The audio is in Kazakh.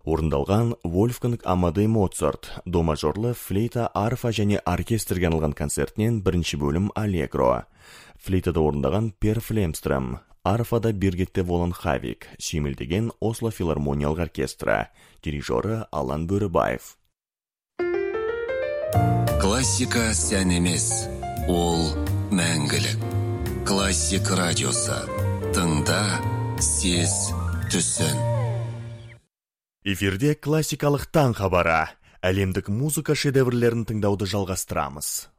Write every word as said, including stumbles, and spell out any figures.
Орындалған Вольфганг Амадей Моцарт, до мажорлы флейта, арфа және оркестрге арналған концертінен бірінші бөлім Аллегро. Флейтада орындаған Пер Флемстрöm, арфада Биргитте Волан Хавик, сүйемелдеген Осло филармониялық оркестрі, дирижері Алан Бөрібаев. Классика сән емес, ол мәңгілік. Классик радиосы. Тыңда, сез, түсін. Эфирде классикалық таң хабары. Әлемдік музыка шедеврлерін тыңдауды жалғастырамыз.